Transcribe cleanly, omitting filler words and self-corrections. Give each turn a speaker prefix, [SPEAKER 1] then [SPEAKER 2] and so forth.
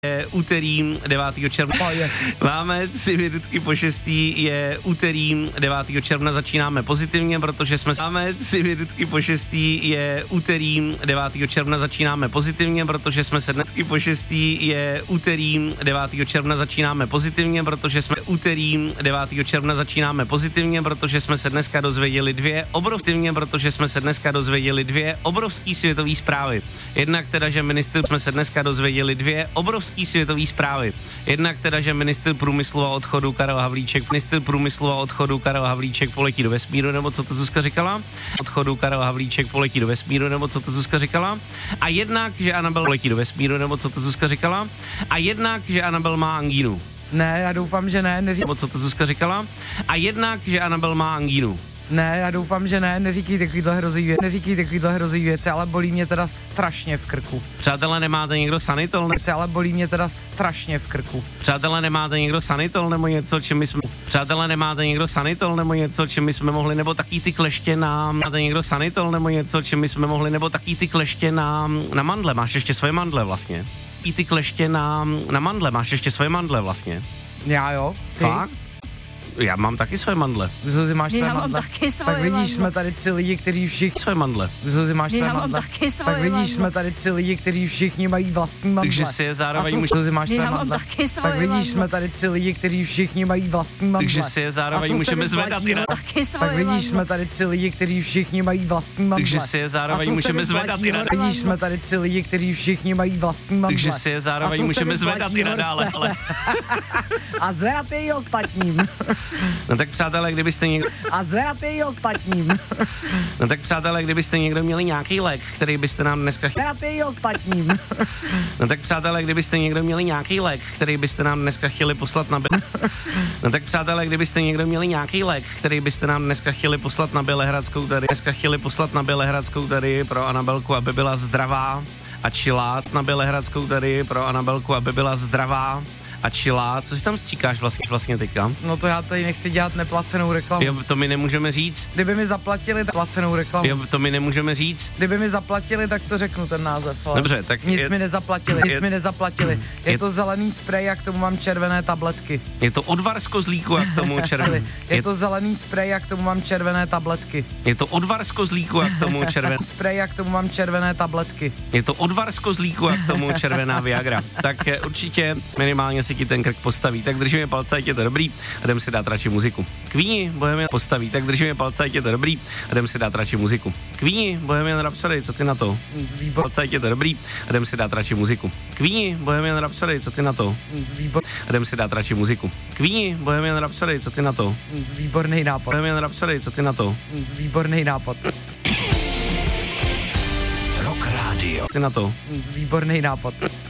[SPEAKER 1] Je úterý 9. června. Máme 3 minutky po 6. Je úterý 9. června, začínáme pozitivně, protože jsme... Máme 3 minutky po 6. Je úterý 9. června, začínáme pozitivně, protože jsme se dnesky po 6. Je úterý 9. června, začínáme pozitivně, protože jsme úterý 9. června začínáme pozitivně, protože jsme se dneska dozvěděli dvě obrovský světové zprávy. Jednak teda, že ministr jsme se dneska dozvěděli dvě obrovský světové zprávy. Jednak teda, že ministr průmyslu a odchodu Karel Havlíček poletí do vesmíru, nebo co to Zuzka říkala? A jednak, že Anabel poletí do vesmíru, nebo co to Zuzka říkala? A jednak, že Anabel má angínu.
[SPEAKER 2] Ne, já doufám, že ne.
[SPEAKER 1] Nebo co to Zuzka říkala? A jednak, že Anabel má angínu.
[SPEAKER 2] Ne, já doufám, že ne, neříkej takovýhle hrozivý věci, ale bolí mě teda strašně v krku.
[SPEAKER 1] Přátelé, nemáte někdo sanitol?
[SPEAKER 2] Ale bolí mě teda strašně v krku.
[SPEAKER 1] Přátelé, nemáte někdo sanitol nebo něco, čím my jsme... Přátelé, nemáte někdo sanitol nebo něco, čím my jsme mohli, nebo taky ty kleště na... Máte někdo sanitol nebo něco, čím my jsme mohli, nebo taky ty kleště na mandle, máš ještě svoje mandle vlastně. I ty kleště na mandle, máš ještě svoje mandle vlastně.
[SPEAKER 2] Já jo, ty?
[SPEAKER 1] Fakt? Já mám taky své mandle.
[SPEAKER 2] Zuzi, máš své mandle? Tak vidíš,
[SPEAKER 3] mandle.
[SPEAKER 2] Jsme tady 3 lidi, kteří všichni...
[SPEAKER 1] Své mandle.
[SPEAKER 2] Zuzi, máš své mandle? Tak vidíš,
[SPEAKER 3] mandle.
[SPEAKER 2] jsme tady 3 lidi, kteří všichni mají vlastní mandle.
[SPEAKER 1] Takže si je zároveň
[SPEAKER 2] můžeš... Zuzi, máš své
[SPEAKER 3] Já mám
[SPEAKER 2] mandle?
[SPEAKER 3] taky svoje
[SPEAKER 2] Tak vidíš,
[SPEAKER 3] mandle.
[SPEAKER 2] jsme tady 3 lidi, kteří všichni mají vlastní mandle.
[SPEAKER 1] Takže si je zároveň můžeme zvedat i na...
[SPEAKER 2] Tak vidíš, jsme tady 3 lidi, kteří všichni mají vlastní mandle.
[SPEAKER 1] Takže si je zároveň můžeme zvedat i na...
[SPEAKER 2] Vidíš, jsme tady 3 lidi, kteří všichni mají vlastní mandle.
[SPEAKER 1] Takže si je zároveň můžeme zvedat i nadále, ale...
[SPEAKER 2] A zvedat i ostatním.
[SPEAKER 1] No tak přátelé, kdybyste někdo...
[SPEAKER 2] A zvedat i ostatním.
[SPEAKER 1] No tak přátelé, kdybyste někdo měli nějaký lék, který byste nám dneska...
[SPEAKER 2] Zvedat i ostatním.
[SPEAKER 1] No tak přátelé, kdybyste někdo měli nějaký lék, který byste nám dneska chtěli poslat na... No tak přátelé, kdybyste někdo měli nějaký lék, který byste nám dneska chtěli poslat na Bělehradskou tady pro Anabelku, aby byla zdravá a chillát na Bělehradskou tady pro Anabelku, aby byla zdravá a chillát. Co si tam stříkáš vlastně teďka?
[SPEAKER 2] No to já tady nechci dělat neplacenou reklamu.
[SPEAKER 1] Jo, to my nemůžeme říct.
[SPEAKER 2] Kdyby mi zaplatili tak placenou reklamu.
[SPEAKER 1] Jo, to my nemůžeme říct.
[SPEAKER 2] Kdyby mi zaplatili, tak to řeknu ten název. Ale
[SPEAKER 1] Dobře, tak
[SPEAKER 2] nic mi nezaplatili. Je to zelený sprej a k tomu mám červené tabletky.
[SPEAKER 1] Je to odvar z kozlíku a k tomu červený.
[SPEAKER 2] Je to zelený sprej a k tomu mám červené tabletky.
[SPEAKER 1] Je to odvar z kozlíku a k tomu červený.
[SPEAKER 2] Sprej a k tomu mám červené tabletky.
[SPEAKER 1] Je to odvar z kozlíku a k tomu červená Viagra. Tak určitě minimálně si ti ten krk postaví. Tak držíme palce, ať je to dobrý a jdem si dát radši muziku. Kvíni, Bohemian postaví. Tak držíme palce, ať je to dobrý a jdem si dát radši muziku. Kvíni, Bohemian Rhapsody, co ty na to?
[SPEAKER 2] Výbor.
[SPEAKER 1] Palce, ať je to dobrý a jdem si dát radši muziku. Kvíni, Bohemian Rhapsody, co ty na to?
[SPEAKER 2] Výbor.
[SPEAKER 1] A jdem si dát radši muziku. Kvíni, Bohemian Rhapsody, co ty na to?
[SPEAKER 2] Výborný nápad.
[SPEAKER 1] Bohemian Rhapsody, co ty na to?
[SPEAKER 2] Výborný nápad.
[SPEAKER 4] Rock Radio.
[SPEAKER 1] Ty na to?
[SPEAKER 2] Výborný nápad.